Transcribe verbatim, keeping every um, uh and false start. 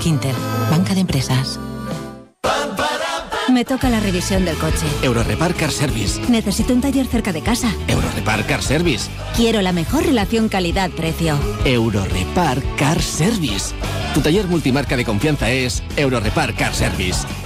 Bankinter, banca de empresas. Me toca la revisión del coche. Eurorepar Car Service. Necesito un taller cerca de casa. Eurorepar Car Service. Quiero la mejor relación calidad-precio. Eurorepar Car Service. Tu taller multimarca de confianza es Eurorepar Car Service.